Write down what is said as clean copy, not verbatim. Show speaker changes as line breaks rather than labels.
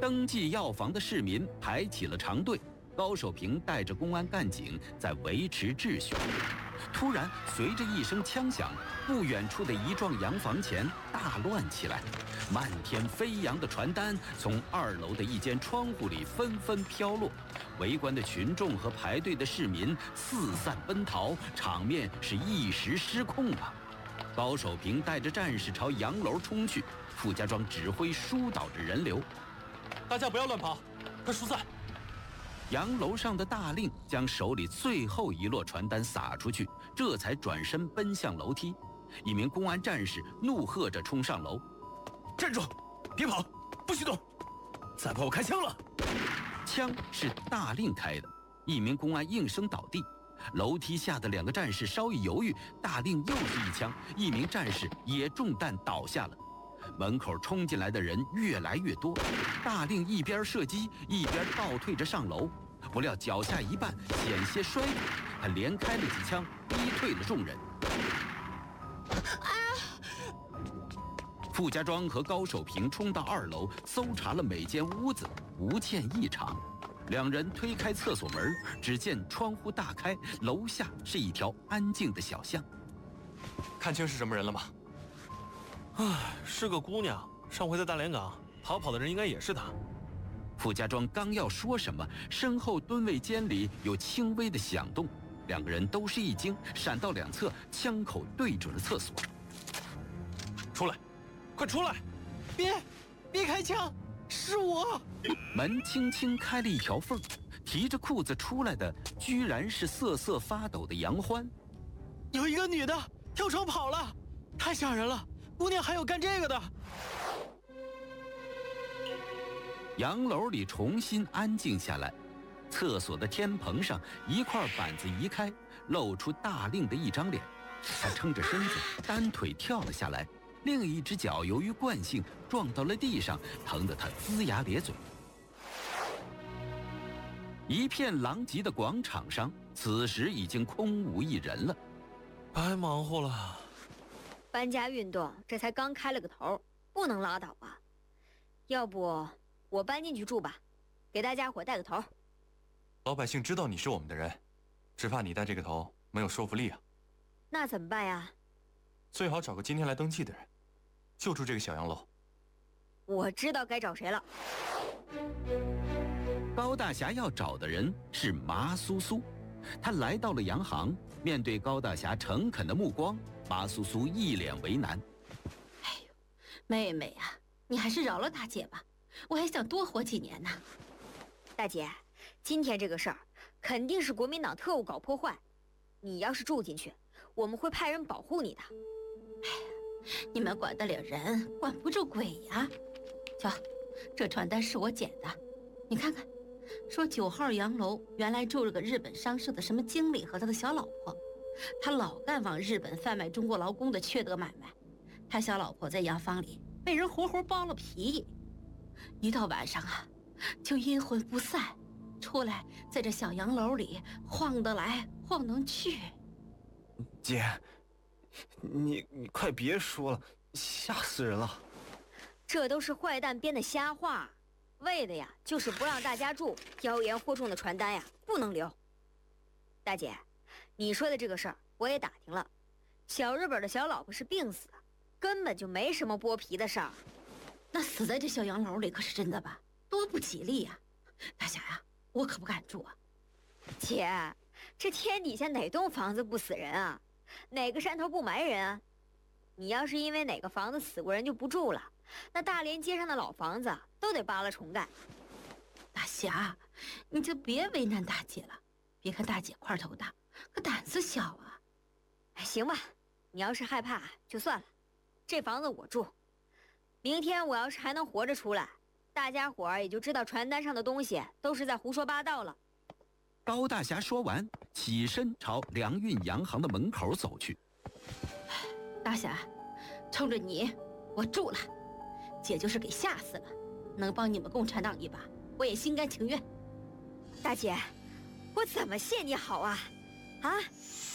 登记药房的市民排起了长队，高守平带着公安干警在维持秩序。突然，随着一声枪响，不远处的一幢洋房前大乱起来，漫天飞扬的传单从2楼的一间窗户里纷纷飘落，围观的群众和排队的市民四散奔逃，场面是一时失控啊！高守平带着战士朝洋楼冲去，傅家庄指挥疏导着人流，
大家不要乱跑，快疏散！
洋楼上的大令将手里最后一摞传单撒出去，这才转身奔向楼梯。一名公安战士怒喝着冲上楼：“
站住！别跑，不许动！再跑我开枪了！”
枪是大令开的，一名公安应声倒地。楼梯下的2个战士稍一犹豫，大令又是一枪，一名战士也中弹倒下了。门口冲进来的人越来越多，大令一边射击一边倒退着上楼，不料脚下一绊，险些摔倒，他连开了几枪，逼退了众人。傅家庄和高守平冲到2楼，搜查了每间屋子，无见异常。2人推开厕所门，只见窗户大开，楼下是一条安静的小巷。
看清是什么人了吗？是个姑娘，上回在大连港逃跑的人应该也是她。
傅家庄刚要说什么，身后蹲位间里有轻微的响动，2个人都是一惊，闪到2侧，枪口对准了厕所。
出来，快出来！
别开枪，是我！
门轻轻开了一条缝，提着裤子出来的居然是瑟瑟发抖的杨欢。
有一个女的跳窗跑了，太吓人了！姑娘还有干这个的。
洋楼里重新安静下来，厕所的天棚上一块板子移开，露出大令的一张脸。他撑着身子，单腿跳了下来，另一只脚由于惯性撞到了地上，疼得他龇牙咧嘴。一片狼藉的广场上，此时已经空无一人了。
白忙活了。
搬家运动这才刚开了个头，不能拉倒啊！要不我搬进去住吧，给大家伙带个头。
老百姓知道你是我们的人，只怕你带这个头没有说服力啊。
那怎么办呀？
最好找个今天来登记的人，就住这个小洋楼。
我知道该找谁了。
高大侠要找的人是麻苏苏，他来到了洋行，面对高大侠诚恳的目光，麻苏苏一脸为难。
哎呦，妹妹呀，你还是饶了大姐吧，我还想多活几年呢。
大姐，今天这个事儿肯定是国民党特务搞破坏，你要是住进去，我们会派人保护你的。
哎呀，你们管得了人，管不住鬼呀。瞧，这传单是我捡的，你看看，说9号洋楼原来住了个日本商社的什么经理和他的小老婆，他老干往日本贩卖中国劳工的缺德买卖，他小老婆在洋房里被人活活剥了皮，一到晚上啊，就阴魂不散，出来在这小洋楼里晃得来晃能去。
姐，你快别说了，吓死人了。
这都是坏蛋编的瞎话，为的呀就是不让大家住，妖言惑众的传单呀不能留。大姐，你说的这个事儿我也打听了，小日本的小老婆是病死的，根本就没什么剥皮的事儿。
那死在这小洋楼里可是真的吧？多不吉利呀！大侠呀，我可不敢住啊。
姐，这天底下哪栋房子不死人啊？哪个山头不埋人啊？你要是因为哪个房子死过人就不住了，那大连街上的老房子都得扒了重盖。
大侠，你就别为难大姐了，别看大姐块头大，可胆子小啊。
行吧，你要是害怕就算了，这房子我住。明天我要是还能活着出来，大家伙儿也就知道传单上的东西都是在胡说八道了。
高大侠说完，起身朝良运洋行的门口走去。
大侠，冲着你，我住了。姐就是给吓死了，能帮你们共产党一把，我也心甘情愿。
大姐，我怎么谢你好啊？啊，